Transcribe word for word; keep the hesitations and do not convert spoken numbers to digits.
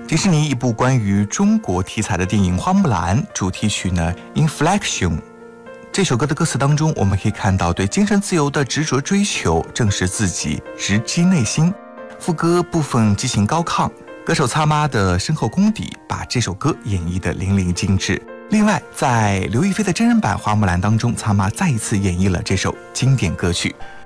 迪士尼一部关于中国题材的电影《花木兰》主题曲呢 Inflection， 这首歌的歌词当中，我们可以看到对精神自由的执着追求，正是自己直击内心。副歌部分激情高亢，歌手擦妈的深厚功底把这首歌演绎得淋漓尽致。另外，在刘亦菲的真人版《花木兰》当中，擦妈再一次演绎了这首经典歌曲。